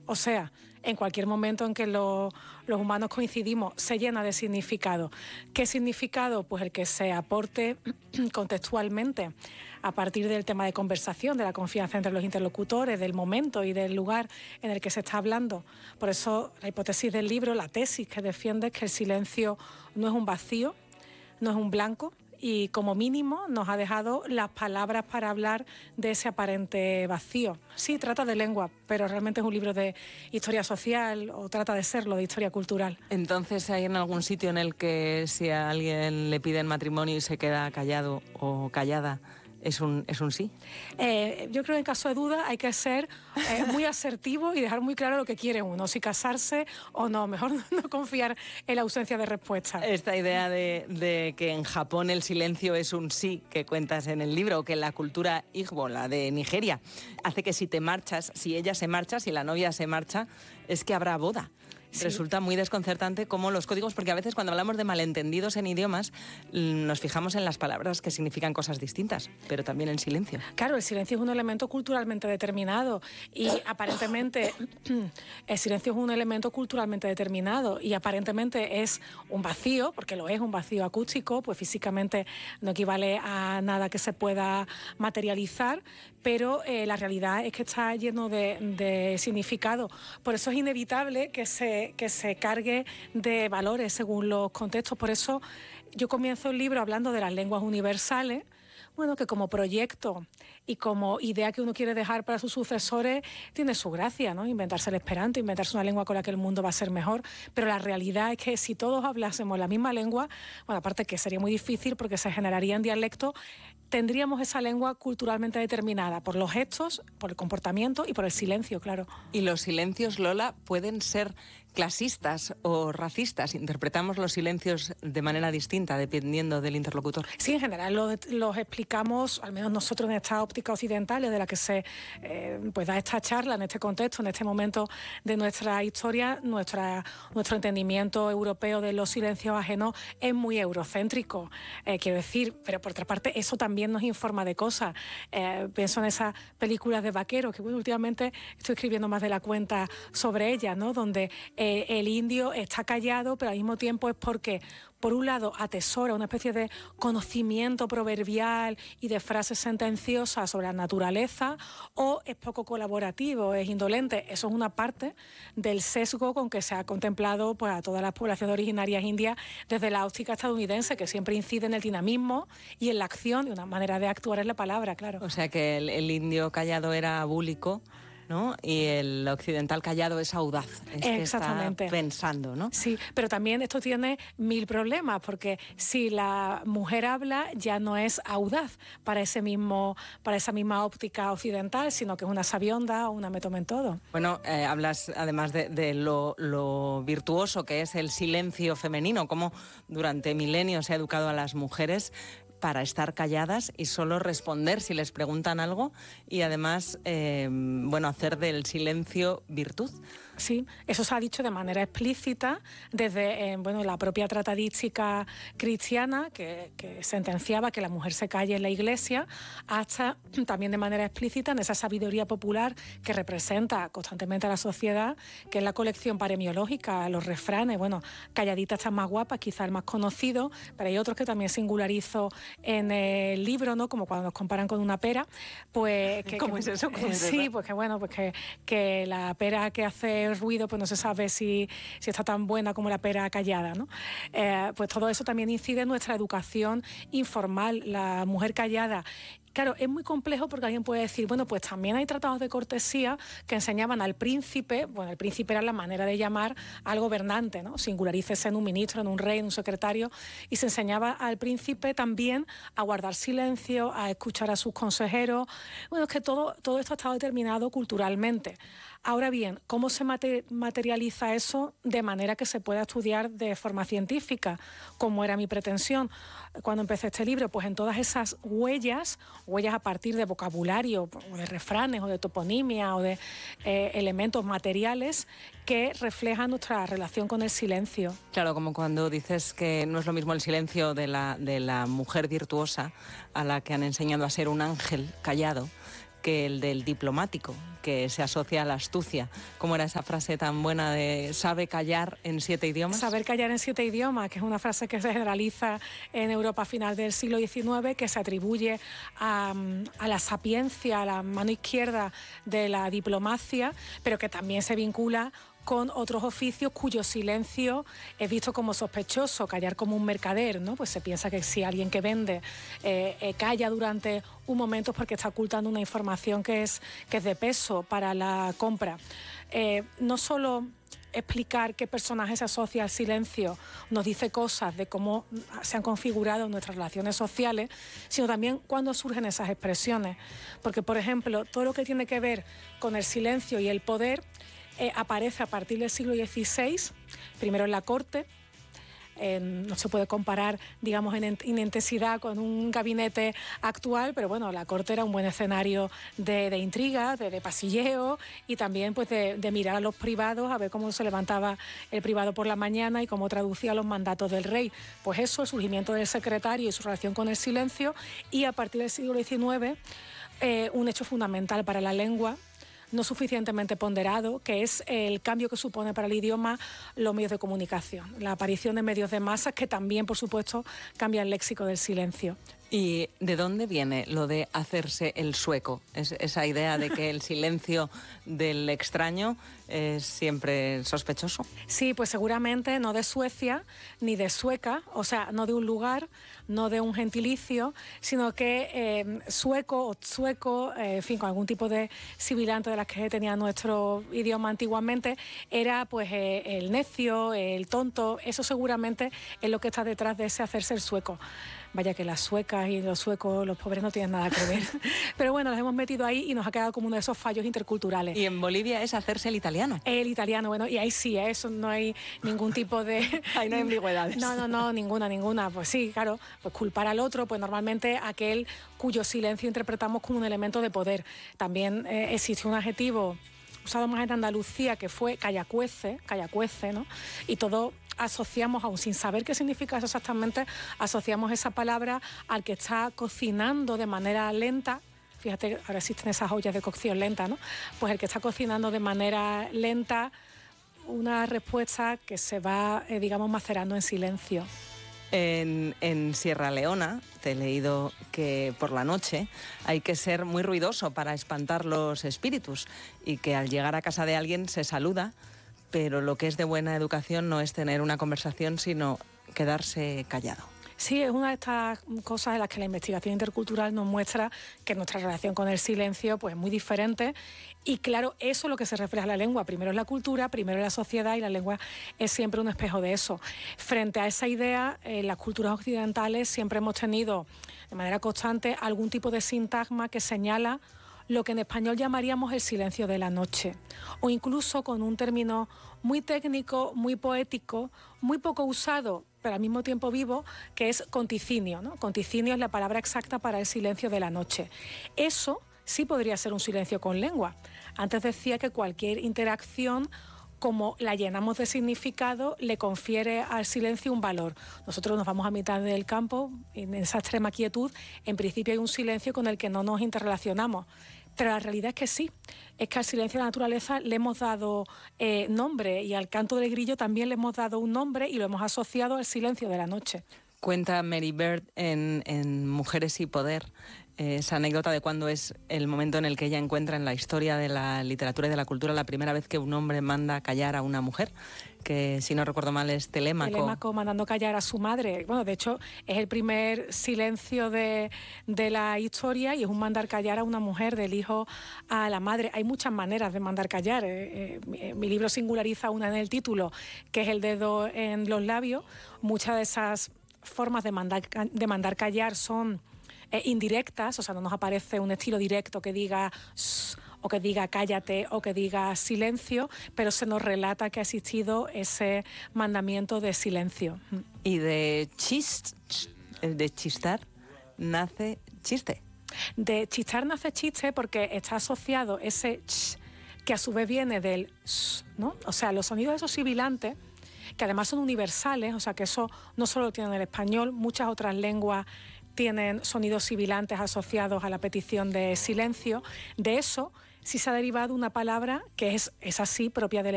O sea, en cualquier momento en que los humanos coincidimos, se llena de significado. ¿Qué significado? Pues el que se aporte contextualmente a partir del tema de conversación, de la confianza entre los interlocutores, del momento y del lugar en el que se está hablando. Por eso la hipótesis del libro, la tesis que defiende es que el silencio no es un vacío, no es un blanco, y como mínimo nos ha dejado las palabras para hablar de ese aparente vacío. Sí, trata de lengua, pero realmente es un libro de historia social, o trata de serlo, de historia cultural. Entonces, ¿hay en algún sitio en el que si a alguien le piden matrimonio y se queda callado o callada, es un sí? Yo creo que en caso de duda hay que ser muy asertivo y dejar muy claro lo que quiere uno, si casarse o no. Mejor no confiar en la ausencia de respuesta. Esta idea de que en Japón el silencio es un sí que cuentas en el libro, o que la cultura Igbo, la de Nigeria, hace que si te marchas, si ella se marcha, si la novia se marcha, es que habrá boda. Sí. Resulta muy desconcertante cómo los códigos, porque a veces cuando hablamos de malentendidos en idiomas, nos fijamos en las palabras que significan cosas distintas, pero también el silencio. Claro, el silencio es un elemento culturalmente determinado y aparentemente el silencio es un elemento culturalmente determinado y aparentemente es un vacío, porque lo es, un vacío acústico, pues físicamente no equivale a nada que se pueda materializar, pero la realidad es que está lleno de significado. Por eso es inevitable que se cargue de valores según los contextos. Por eso yo comienzo el libro hablando de las lenguas universales, bueno, que como proyecto y como idea que uno quiere dejar para sus sucesores tiene su gracia, ¿no? Inventarse el esperanto, inventarse una lengua con la que el mundo va a ser mejor, pero la realidad es que si todos hablásemos la misma lengua, bueno, aparte que sería muy difícil porque se generarían dialectos, tendríamos esa lengua culturalmente determinada por los gestos, por el comportamiento y por el silencio, claro. Y los silencios, Lola, pueden ser clasistas o racistas. Interpretamos los silencios de manera distinta dependiendo del interlocutor. Sí, en general los explicamos, al menos nosotros en esta óptica occidental, de la que se pues da esta charla en este contexto, en este momento de nuestra historia, nuestro entendimiento europeo de los silencios ajenos es muy eurocéntrico, quiero decir, pero por otra parte eso también nos informa de cosas. Pienso en esas películas de vaqueros, que bueno, últimamente estoy escribiendo más de la cuenta sobre ellas, ¿no? Donde el indio está callado, pero al mismo tiempo es porque, por un lado, atesora una especie de conocimiento proverbial y de frases sentenciosas sobre la naturaleza, o es poco colaborativo, es indolente. Eso es una parte del sesgo con que se ha contemplado pues, a todas las poblaciones originarias indias desde la óptica estadounidense, que siempre incide en el dinamismo y en la acción, y una manera de actuar es la palabra, claro. O sea que el indio callado era abúlico, ¿no? Y el occidental callado es audaz, es que está pensando, ¿no? Sí, pero también esto tiene mil problemas, porque si la mujer habla ya no es audaz para esa misma óptica occidental, sino que es una sabionda o una me tomen todo. Bueno, hablas además de lo virtuoso que es el silencio femenino, cómo durante milenios se ha educado a las mujeres para estar calladas y solo responder si les preguntan algo y además, hacer del silencio virtud. Sí, eso se ha dicho de manera explícita desde la propia tratadística cristiana que sentenciaba que la mujer se calle en la iglesia, hasta también de manera explícita en esa sabiduría popular que representa constantemente a la sociedad, que es la colección paremiológica, los refranes, calladita estás más guapa, quizá el más conocido, pero hay otros que también singularizo en el libro, ¿no? Como cuando nos comparan con una pera, pues... ¿Cómo es eso? Sí, pues que la pera que hace ruido, pues no se sabe si está tan buena como la pera callada, ¿no? Pues todo eso también incide en nuestra educación informal, la mujer callada. Claro, es muy complejo porque alguien puede decir, pues también hay tratados de cortesía que enseñaban al príncipe, el príncipe era la manera de llamar al gobernante, ¿no? Singularícese en un ministro, en un rey, en un secretario, y se enseñaba al príncipe también a guardar silencio, a escuchar a sus consejeros. Es que todo esto ha estado determinado culturalmente. Ahora bien, ¿cómo se materializa eso de manera que se pueda estudiar de forma científica? Como era mi pretensión cuando empecé este libro, pues en todas esas huellas a partir de vocabulario, o de refranes, o de toponimia, o de elementos materiales que reflejan nuestra relación con el silencio. Claro, como cuando dices que no es lo mismo el silencio de la mujer virtuosa a la que han enseñado a ser un ángel callado, que el del diplomático, que se asocia a la astucia. ¿Cómo era esa frase tan buena de sabe callar en 7 idiomas? Saber callar en 7 idiomas, que es una frase que se generaliza en Europa a final del siglo XIX, que se atribuye a la sapiencia, a la mano izquierda de la diplomacia, pero que también se vincula con otros oficios cuyo silencio es visto como sospechoso, callar como un mercader, ¿no? Pues se piensa que si alguien que vende calla durante un momento es porque está ocultando una información que es de peso para la compra. No solo explicar qué personaje se asocia al silencio nos dice cosas de cómo se han configurado nuestras relaciones sociales, sino también cuándo surgen esas expresiones. Porque, por ejemplo, todo lo que tiene que ver con el silencio y el poder aparece a partir del siglo XVI, primero en la corte. No se puede comparar, digamos, en intensidad con un gabinete actual, pero bueno, la corte era un buen escenario de intriga, de pasilleo y también pues de mirar a los privados, a ver cómo se levantaba el privado por la mañana y cómo traducía los mandatos del rey. Pues eso, el surgimiento del secretario y su relación con el silencio, y a partir del siglo XIX, un hecho fundamental para la lengua, no suficientemente ponderado, que es el cambio que supone para el idioma los medios de comunicación, la aparición de medios de masas que también, por supuesto, cambian el léxico del silencio. ¿Y de dónde viene lo de hacerse el sueco? Esa idea de que el silencio del extraño es siempre sospechoso. Sí, pues seguramente no de Suecia ni de Sueca, o sea, no de un lugar, no de un gentilicio, sino que sueco o sueco, en fin, con algún tipo de sibilante de las que tenía nuestro idioma antiguamente, era pues el necio, el tonto. Eso seguramente es lo que está detrás de ese hacerse el sueco. Vaya que las suecas y los suecos, los pobres, no tienen nada que ver. Pero bueno, los hemos metido ahí y nos ha quedado como uno de esos fallos interculturales. Y en Bolivia es hacerse el italiano. El italiano, bueno, y ahí sí, eso no hay ningún tipo de... Ahí no hay ambigüedades. No, ninguna. Pues sí, claro, pues culpar al otro, pues normalmente aquel cuyo silencio interpretamos como un elemento de poder. También existe un adjetivo usado más en Andalucía que fue callacuece, ¿no? Y todo asociamos, aún sin saber qué significa eso exactamente, asociamos esa palabra al que está cocinando de manera lenta. Fíjate, ahora existen esas ollas de cocción lenta, ¿no? Pues el que está cocinando de manera lenta una respuesta que se va, digamos, macerando en silencio. En Sierra Leona te he leído que por la noche hay que ser muy ruidoso para espantar los espíritus y que al llegar a casa de alguien se saluda, pero lo que es de buena educación no es tener una conversación, sino quedarse callado. Sí, es una de estas cosas en las que la investigación intercultural nos muestra que nuestra relación con el silencio pues, es muy diferente. Y claro, eso es lo que se refleja en la lengua. Primero es la cultura, primero es la sociedad, y la lengua es siempre un espejo de eso. Frente a esa idea, en las culturas occidentales siempre hemos tenido de manera constante algún tipo de sintagma que señala lo que en español llamaríamos el silencio de la noche, o incluso con un término muy técnico, muy poético, muy poco usado, pero al mismo tiempo vivo, que es conticinio, ¿no? Conticinio es la palabra exacta para el silencio de la noche. Eso sí podría ser un silencio con lengua. Antes decía que cualquier interacción, como la llenamos de significado, le confiere al silencio un valor. Nosotros nos vamos a mitad del campo, en esa extrema quietud, en principio hay un silencio con el que no nos interrelacionamos. Pero la realidad es que sí, es que al silencio de la naturaleza le hemos dado nombre, y al canto del grillo también le hemos dado un nombre y lo hemos asociado al silencio de la noche. Cuenta Mary Beard en Mujeres y Poder esa anécdota de cuando es el momento en el que ella encuentra en la historia de la literatura y de la cultura la primera vez que un hombre manda callar a una mujer, que si no recuerdo mal es Telémaco. Telémaco mandando callar a su madre. Bueno, de hecho es el primer silencio de la historia, y es un mandar callar a una mujer, del hijo a la madre. Hay muchas maneras de mandar callar. Mi libro singulariza una en el título, que es el dedo en los labios. Muchas de esas formas de mandar callar son indirectas, o sea, no nos aparece un estilo directo que diga o que diga cállate o que diga silencio, pero se nos relata que ha existido ese mandamiento de silencio. Y de chistar nace chiste. De chistar nace chiste porque está asociado ese que a su vez viene del ¿no? O sea, los sonidos esos sibilantes, que además son universales, o sea que eso no solo lo tiene el español, muchas otras lenguas tienen sonidos sibilantes asociados a la petición de silencio. De eso sí se ha derivado una palabra que es así, propia del